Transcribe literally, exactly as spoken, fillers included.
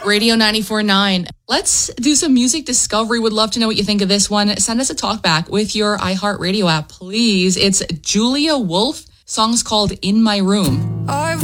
Radio ninety-four point nine. Let's do some music discovery. Would love to know what you think of this one. Send us a talk back with your iHeartRadio app, please. It's Julia Wolf. Song's called In My Room. I